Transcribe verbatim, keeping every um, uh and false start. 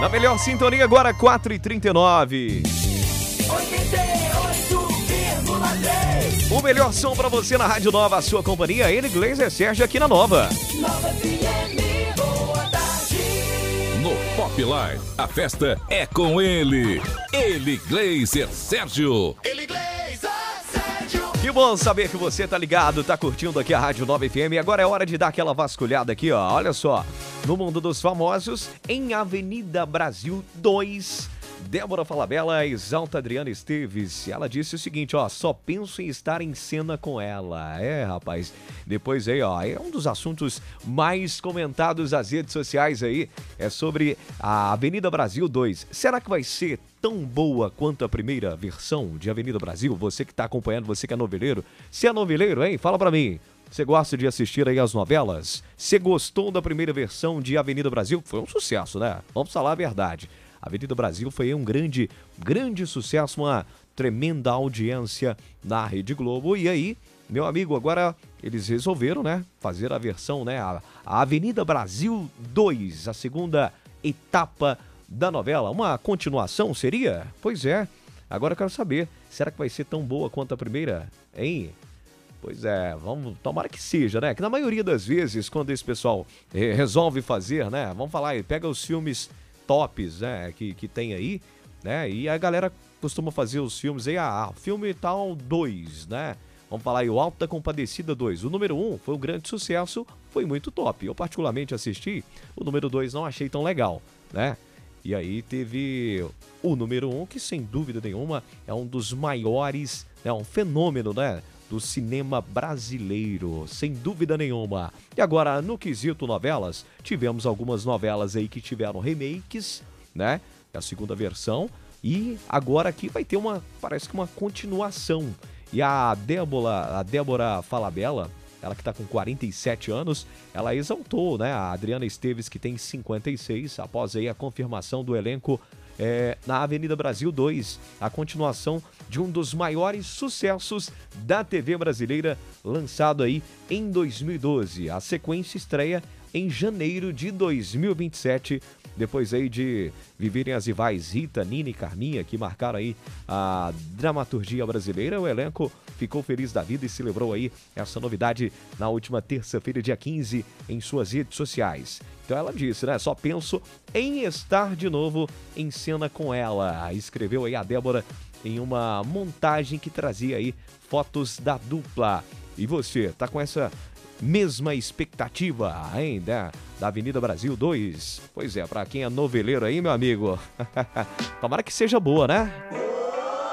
Na melhor sintonia agora, quatro e trinta e nove. oitenta e oito vírgula três. O melhor som pra você na Rádio Nova, a sua companhia. Ele, Glazer Sérgio, aqui na Nova. Nova F M, boa tarde. No Pop Live, a festa é com ele. Ele, Glazer Sérgio. Ele Glazer Sérgio. Que bom saber que você tá ligado, tá curtindo aqui a Rádio Nova F M. Agora é hora de dar aquela vasculhada aqui, ó. Olha só, no mundo dos famosos, em Avenida Brasil dois, Débora Falabella exalta Adriana Esteves. Ela disse o seguinte, ó, só penso em estar em cena com ela. É, rapaz, depois aí, ó, é um dos assuntos mais comentados nas redes sociais aí, é sobre a Avenida Brasil dois. Será que vai ser tão boa quanto a primeira versão de Avenida Brasil? Você que tá acompanhando, você que é noveleiro. Se é noveleiro, hein? Fala pra mim. Você gosta de assistir aí as novelas? Você gostou da primeira versão de Avenida Brasil? Foi um sucesso, né? Vamos falar a verdade. Avenida Brasil foi um grande, grande sucesso, uma tremenda audiência na Rede Globo. E aí, meu amigo, agora eles resolveram, né, fazer a versão, né, a, a Avenida Brasil dois, a segunda etapa da novela. Uma continuação seria? Pois é. Agora eu quero saber, será que vai ser tão boa quanto a primeira, hein? Pois é, vamos, tomara que seja, né? Que na maioria das vezes, quando esse pessoal eh, resolve fazer, né? Vamos falar aí, pega os filmes tops, né? Que, que tem aí, né? E a galera costuma fazer os filmes aí, ah, filme tal dois, né? Vamos falar aí, o Alta Compadecida dois. O número um foi um grande sucesso, foi muito top. Eu particularmente assisti, o número dois não achei tão legal, né? E aí teve o número um, que sem dúvida nenhuma é um dos maiores, é um fenômeno, né? Do cinema brasileiro, sem dúvida nenhuma. E agora, no quesito novelas, tivemos algumas novelas aí que tiveram remakes, né? A segunda versão. E agora aqui vai ter uma, parece que uma continuação. E a Débora, a Débora Falabella, ela que tá com quarenta e sete anos, ela exaltou, né? A Adriana Esteves, que tem cinquenta e seis, após aí a confirmação do elenco É, na Avenida Brasil dois, a continuação de um dos maiores sucessos da T V brasileira, lançado aí em dois mil e doze. A sequência estreia em janeiro de dois mil e vinte e sete, depois aí de viverem as rivais Rita, Nina e Carminha, que marcaram aí a dramaturgia brasileira. O elenco ficou feliz da vida e celebrou aí essa novidade na última terça-feira, dia quinze, em suas redes sociais. Então ela disse, né? Só penso em estar de novo em cena com ela. Escreveu aí a Débora em uma montagem que trazia aí fotos da dupla. E você, tá com essa mesma expectativa, hein? Da, da Avenida Brasil dois? Pois é, pra quem é noveleiro aí, meu amigo, tomara que seja boa, né?